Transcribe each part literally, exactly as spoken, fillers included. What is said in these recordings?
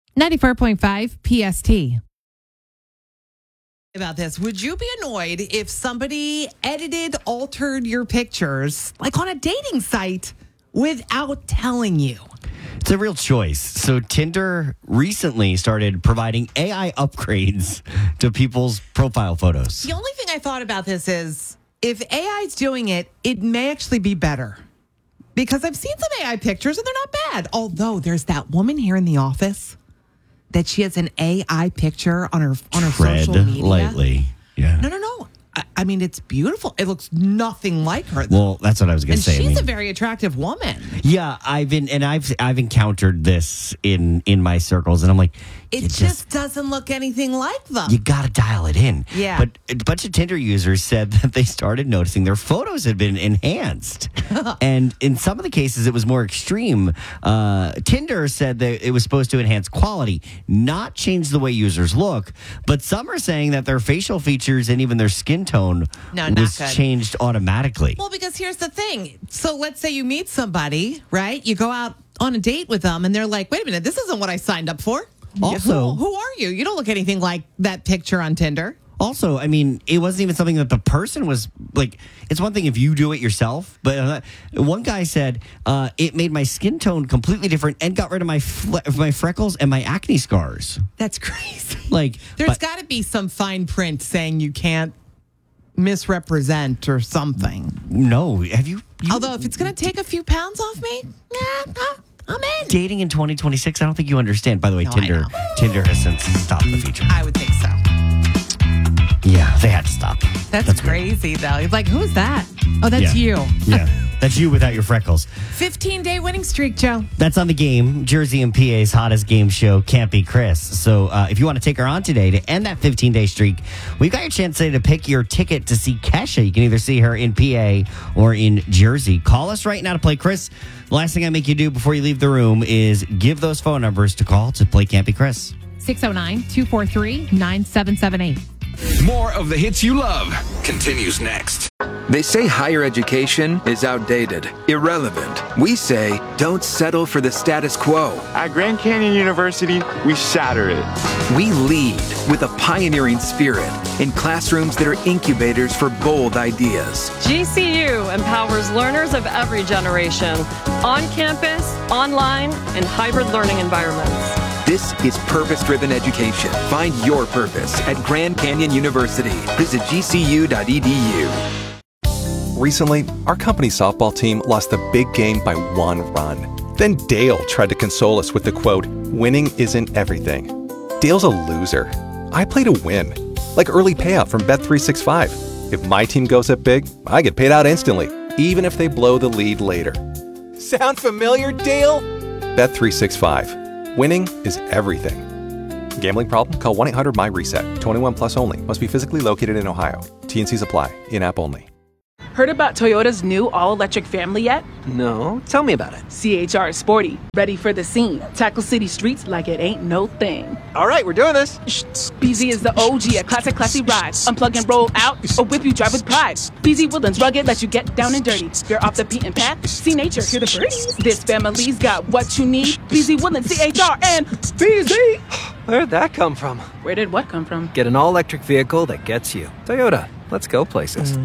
ninety-four point five P S T. About this, would you be annoyed if somebody edited, altered your pictures, like on a dating site, without telling you? It's a real choice. So Tinder recently started providing A I upgrades to people's profile photos. The only thing I thought about this is if A I's doing it, it may actually be better. Because I've seen some A I pictures and they're not bad. Although there's that woman here in the office that she has an A I picture on her on her Tread social media. lightly. Yeah. No, no, no. I, I mean, it's beautiful. It looks nothing like her. Well, that's what I was going to and say. she's I mean, a very attractive woman. yeah, I've been and I've I've encountered this in in my circles, and I'm like, It you just, doesn't look anything like them. You got to dial it in. Yeah. But a bunch of Tinder users said that they started noticing their photos had been enhanced. And in some of the cases, it was more extreme. Uh, Tinder said that it was supposed to enhance quality, not change the way users look. But some are saying that their facial features and even their skin tone No, not was good. changed automatically. Well, because here's the thing. So let's say you meet somebody, right? You go out on a date with them and they're like, wait a minute, this isn't what I signed up for. Also- who, who are you? You don't look anything like that picture on Tinder. Also, I mean, it wasn't even something that the person was like. It's one thing if you do it yourself, but uh, one guy said uh, it made my skin tone completely different and got rid of my fle- my freckles and my acne scars. That's crazy. Like, There's but- got to be some fine print saying you can't misrepresent or something. no, have you? you Although if it's going to take a few pounds off me, nah, nah, I'm in. dating in twenty twenty-six, I don't think you understand. By the way, No, I Tinder know. Tinder has since stopped the feature. I would think so. Yeah, they had to stop. That's, weird. crazy, though. It's like, who's that? Oh, that's Yeah. you. Yeah, that's you without your freckles. fifteen-day winning streak, Joe. That's on the game. Jersey and P A's hottest game show, Can't Be Chris. So uh, if you want to take her on today to end that fifteen-day streak, we've got your chance today to pick your ticket to see Kesha. You can either see her in P A or in Jersey. Call us right now to play Chris. The last thing I make you do before you leave the room is give those phone numbers to call to play Can't Be Chris. six oh nine, two four three, nine seven seven eight. More of the hits you love continues next. They say higher education is outdated, irrelevant. We say don't settle for the status quo. At Grand Canyon University, we shatter it. We lead with a pioneering spirit in classrooms that are incubators for bold ideas. G C U empowers learners of every generation, on campus, online, and hybrid learning environments. This is purpose-driven education. Find your purpose at Grand Canyon University. Visit g c u dot e d u. Recently, our company softball team lost the big game by one run. Then Dale tried to console us with the quote, "Winning isn't everything." Dale's a loser. I play to win. Like early payout from Bet three sixty-five. If my team goes up big, I get paid out instantly, even if they blow the lead later. Sound familiar, Dale? Bet three sixty-five. Winning is everything. Gambling problem? Call one eight hundred M Y reset. twenty-one plus only. Must be physically located in Ohio. T and Cs apply. In-app only. Heard about Toyota's new all-electric family yet? No, tell me about it. C H R is sporty, ready for the scene. Tackle city streets like it ain't no thing. All right, we're doing this. B Z is the O G, a classic, classy ride. Unplug and roll out, or whip you drive with pride. B Z Woodlands rugged, let you get down and dirty. You're off the beaten path, see nature, hear the birds. This family's got what you need. B Z Woodlands, C H R, and B Z. Where'd that come from? Where did what come from? Get an all-electric vehicle that gets you. Toyota, let's go places.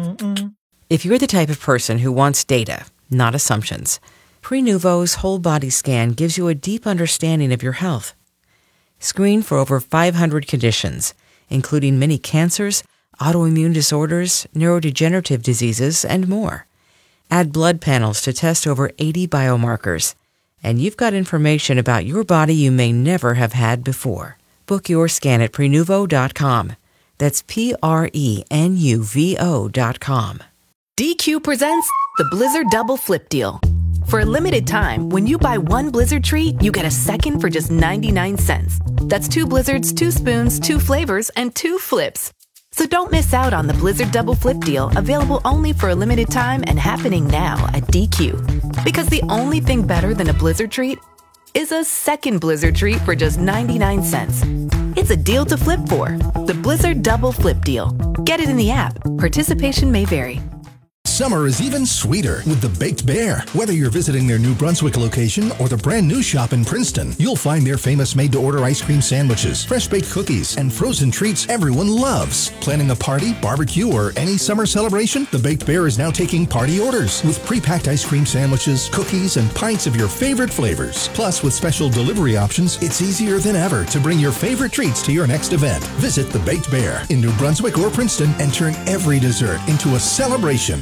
If you're the type of person who wants data, not assumptions, Prenuvo's whole body scan gives you a deep understanding of your health. Screen for over five hundred conditions, including many cancers, autoimmune disorders, neurodegenerative diseases, and more. Add blood panels to test over eighty biomarkers, and you've got information about your body you may never have had before. Book your scan at Prenuvo dot com. That's P R E N U V O dot com. D Q presents the Blizzard Double Flip Deal. For a limited time, when you buy one Blizzard treat, you get a second for just ninety-nine cents. That's two Blizzards, two spoons, two flavors, and two flips. So don't miss out on the Blizzard Double Flip Deal, available only for a limited time and happening now at D Q. Because the only thing better than a Blizzard treat is a second Blizzard treat for just ninety-nine cents. It's a deal to flip for. The Blizzard Double Flip Deal. Get it in the app. Participation may vary. Summer is even sweeter with the Baked Bear. Whether you're visiting their New Brunswick location or the brand new shop in Princeton, you'll find their famous made-to-order ice cream sandwiches, fresh-baked cookies, and frozen treats everyone loves. Planning a party, barbecue, or any summer celebration? The Baked Bear is now taking party orders with pre-packed ice cream sandwiches, cookies, and pints of your favorite flavors. Plus, with special delivery options, it's easier than ever to bring your favorite treats to your next event. Visit the Baked Bear in New Brunswick or Princeton and turn every dessert into a celebration.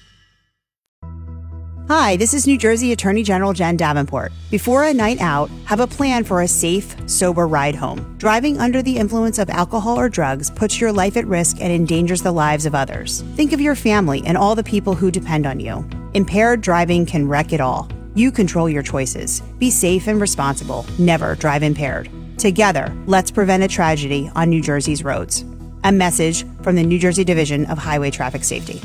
Hi, this is New Jersey Attorney General Jen Davenport. Before a night out, have a plan for a safe, sober ride home. Driving under the influence of alcohol or drugs puts your life at risk and endangers the lives of others. Think of your family and all the people who depend on you. Impaired driving can wreck it all. You control your choices. Be safe and responsible. Never drive impaired. Together, let's prevent a tragedy on New Jersey's roads. A message from the New Jersey Division of Highway Traffic Safety.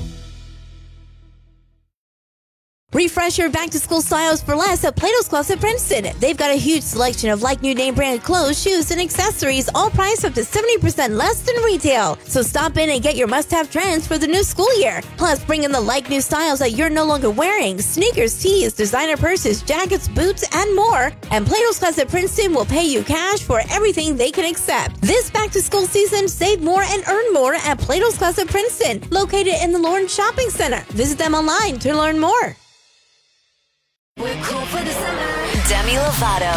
Refresh your back-to-school styles for less at Plato's Closet Princeton. They've got a huge selection of like-new name brand clothes, shoes, and accessories, all priced up to seventy percent less than retail. So stop in and get your must-have trends for the new school year. Plus, bring in the like-new styles that you're no longer wearing. Sneakers, tees, designer purses, jackets, boots, and more. And Plato's Closet Princeton will pay you cash for everything they can accept. This back-to-school season, save more and earn more at Plato's Closet Princeton, located in the Lawrence Shopping Center. Visit them online to learn more. We're cool for the summer. Demi Lovato.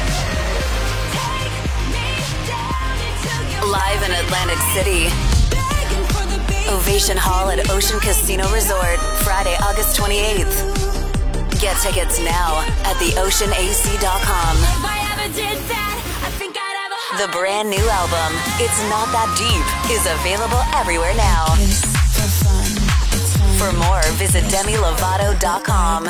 Live in Atlantic City. Ovation Hall at Ocean Casino Resort, Friday, August twenty-eighth. Get tickets now at the ocean a c dot com. The brand new album, It's Not That Deep, is available everywhere now. For more, visit demi lovato dot com.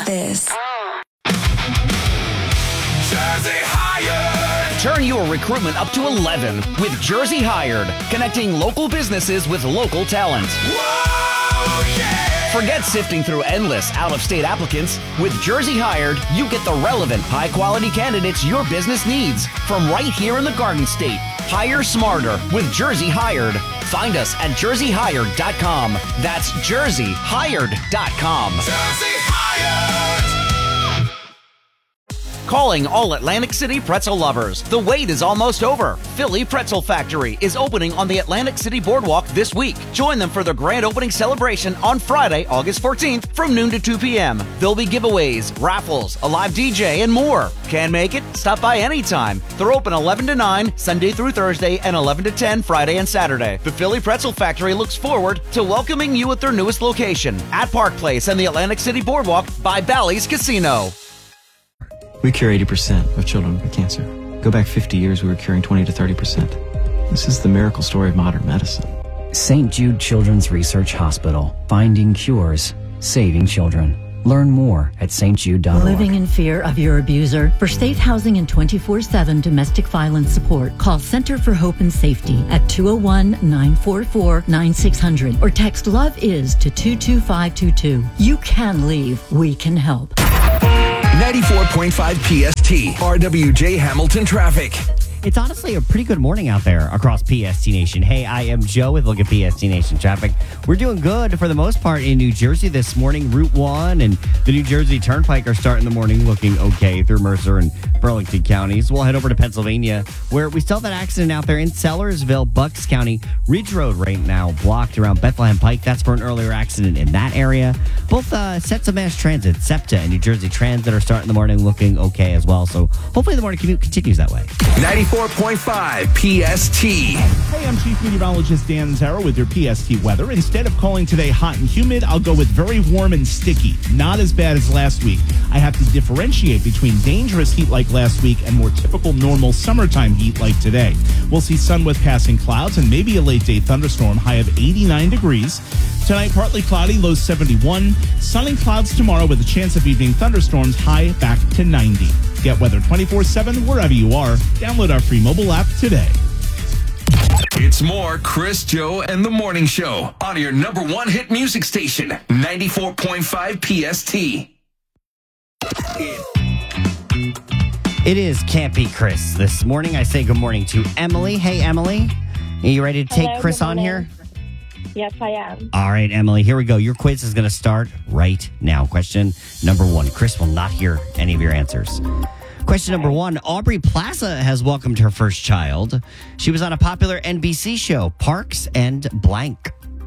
Jersey Hired. Turn your recruitment up to eleven with Jersey Hired, connecting local businesses with local talent. Whoa, yeah. Forget sifting through endless out-of-state applicants. With Jersey Hired, you get the relevant, high-quality candidates your business needs from right here in the Garden State. Hire smarter with Jersey Hired. Find us at jersey hired dot com. That's jersey hired dot com. Jersey Hired. Calling all Atlantic City pretzel lovers. The wait is almost over. Philly Pretzel Factory is opening on the Atlantic City Boardwalk this week. Join them for their grand opening celebration on Friday, August fourteenth from noon to two p.m. There'll be giveaways, raffles, a live D J, and more. Can't make it? Stop by anytime. They're open eleven to nine, Sunday through Thursday, and eleven to ten, Friday and Saturday. The Philly Pretzel Factory looks forward to welcoming you at their newest location at Park Place and the Atlantic City Boardwalk by Bally's Casino. We cure eighty percent of children with cancer. Go back fifty years, we were curing twenty to thirty percent. This is the miracle story of modern medicine. Saint Jude Children's Research Hospital. Finding cures. Saving children. Learn more at s t jude dot org. Living in fear of your abuser? For safe housing and twenty-four seven domestic violence support, call Center for Hope and Safety at two oh one, nine four four, nine six hundred or text LOVEIS to two two five two two. You can leave. We can help. ninety-four point five P S T, R W J Hamilton Traffic. It's honestly a pretty good morning out there across P S T Nation. Hey, I am Joe with Look at P S T Nation Traffic. We're doing good for the most part in New Jersey this morning. Route one and the New Jersey Turnpike are starting the morning looking okay through Mercer and Burlington counties. We'll head over to Pennsylvania, where we still have that accident out there in Sellersville, Bucks County. Ridge Road right now blocked around Bethlehem Pike. That's for an earlier accident in that area. Both uh, sets of mass transit, SEPTA and New Jersey Transit, are starting the morning looking okay as well. So hopefully the morning commute continues that way. ninety-four point five P S T. Hey, I'm Chief Meteorologist Dan Zarrow with your P S T weather. Instead of calling today hot and humid, I'll go with very warm and sticky. Not as bad as last week. I have to differentiate between dangerous heat like last week and more typical normal summertime heat like today. We'll see sun with passing clouds and maybe a late day thunderstorm, high of eighty-nine degrees. Tonight, partly cloudy, low seventy-one. Sunny clouds tomorrow with a chance of evening thunderstorms, high back to ninety. Get weather twenty-four seven wherever you are. Download our free mobile app today. It's more Chris, Joe, and the Morning Show on your number one hit music station, ninety-four point five P S T. It is Can't Be Chris. This morning, I say good morning to Emily. Hey, Emily. Are you ready to take Hello, Chris good on morning. here? Yes, I am. All right, Emily, here we go. Your quiz is going to start right now. Question number one. Chris will not hear any of your answers. Question number one. Aubrey Plaza has welcomed her first child. She was on a popular N B C show, Parks and Blank.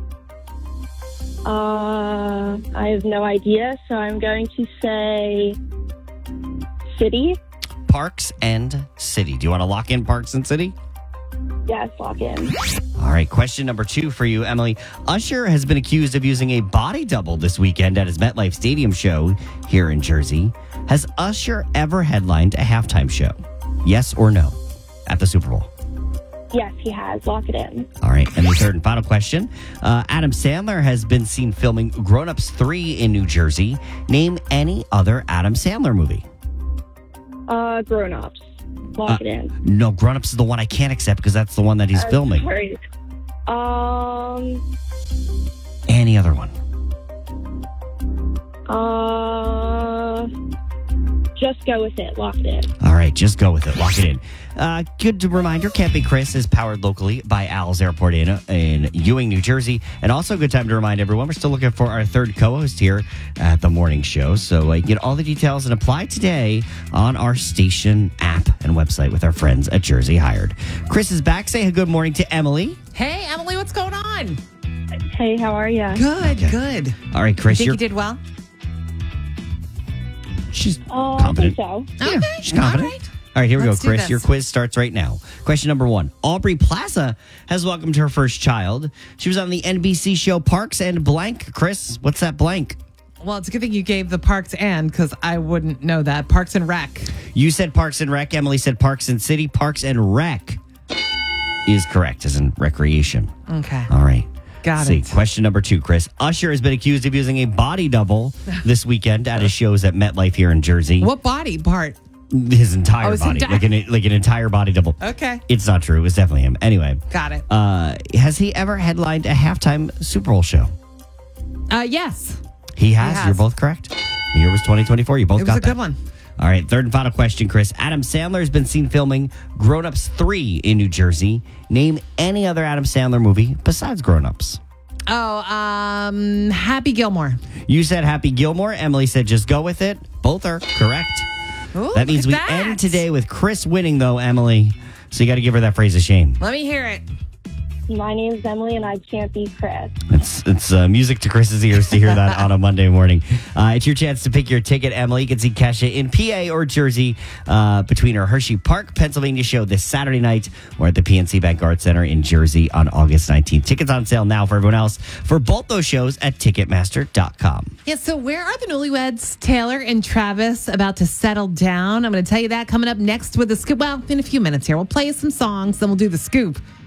Uh, I have no idea, so I'm going to say City. Parks and City. Do you want to lock in Parks and City? Yes, lock in. All right, question number two for you, Emily. Usher has been accused of using a body double this weekend at his MetLife Stadium show here in Jersey. Has Usher ever headlined a halftime show? Yes or no at the Super Bowl? Yes, he has. Lock it in. All right, and the third and final question. Uh, Adam Sandler has been seen filming Grown Ups three in New Jersey. Name any other Adam Sandler movie. Uh, Grown Ups. Lock Uh, it in. No, Grown Ups is the one I can't accept because that's the one that he's Uh, filming. sorry. Um, Any other one? uh, just go with it. Lock it in. All right, just go with it. Lock it in. Uh, good reminder, Camping Chris is powered locally by Al's Airport Inn in Ewing, New Jersey. And also a good time to remind everyone, we're still looking for our third co-host here at the morning show. So uh, get all the details and apply today on our station app and website with our friends at Jersey Hired. Chris is back. Say a good morning to Emily. Hey, Emily, what's going on? Hey, how are you? Good, good. All right, Chris, Think you're you did well? She's Uh, confident. I think so. Okay. She's confident. All right. All right, here we Let's go, do Chris. this. Your quiz starts right now. Question number one. Aubrey Plaza has welcomed her first child. She was on the N B C show Parks and Blank. Chris, what's that blank? Well, it's a good thing you gave the Parks and because I wouldn't know that. Parks and Rec. You said Parks and Rec. Emily said Parks and City. Parks and Rec is correct, as in recreation. Okay. All right. Got See, it. question number two, Chris. Usher has been accused of using a body double this weekend at his shows at MetLife here in Jersey. What body part? His entire Oh, his body, entire- like an like an entire body double. Okay. It's not true. It was definitely him. Anyway, Got it. uh, has he ever headlined a halftime Super Bowl show? Uh, yes. He has. has. You're both correct. The year was twenty twenty-four. You both It was got a that. good one. All right, third and final question, Chris. Adam Sandler has been seen filming Grown Ups three in New Jersey. Name any other Adam Sandler movie besides Grown Ups. Oh, um, Happy Gilmore. You said Happy Gilmore. Emily said just go with it. Both are correct. Ooh, that means we look at that. end today with Chris winning, though, Emily. So you got to give her that phrase of shame. Let me hear it. My name's Emily, and I can't be Chris. It's it's uh, music to Chris's ears to hear that on a Monday morning. Uh, it's your chance to pick your ticket, Emily. You can see Kesha in P A or Jersey uh, between her Hershey Park, Pennsylvania show this Saturday night or at the P N C Bank Arts Center in Jersey on August nineteenth. Tickets on sale now for everyone else for both those shows at ticketmaster dot com. Yeah, so where are the newlyweds, Taylor and Travis, about to settle down? I'm going to tell you that coming up next with the scoop. Well, in a few minutes here. We'll play you some songs, then we'll do the scoop.